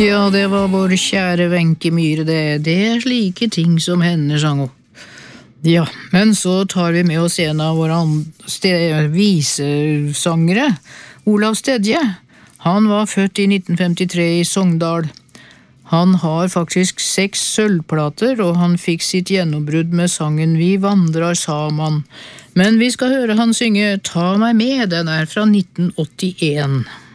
Ja, det var vår kjære Wenche Myhre, det er slike ting som henne, sang hun. Ja, men så tar vi med oss en av våre visesangere, Olav Stedje. Han var født i 1953 i Sogndal. Han har faktisk 6 sølvplater, og han fikk sitt gjennombrudd med sangen «Vi vandrar saman». Men vi skal høre han synge «Ta meg med», den er fra 1981.